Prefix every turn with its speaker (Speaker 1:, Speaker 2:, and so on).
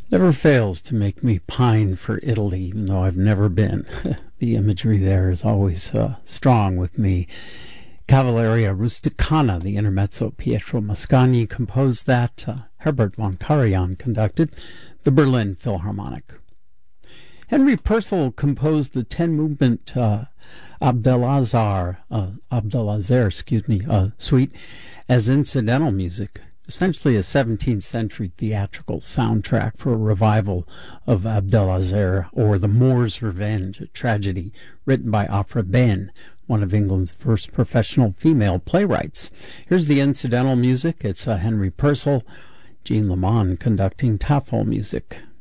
Speaker 1: never fails to make me pine for Italy, even though I've never been. The imagery there is always strong with me. Cavalleria Rusticana, the intermezzo, Pietro Mascagni composed that. Herbert von Karajan conducted the Berlin Philharmonic. Henry Purcell composed the 10-movement Abdelazar suite as incidental music, essentially a 17th century theatrical soundtrack for a revival of Abdelazar, or The Moor's Revenge, a tragedy written by Afra Ben, one of England's first professional female playwrights. Here's the incidental music. It's Henry Purcell, Jean Lamond conducting Tafel music.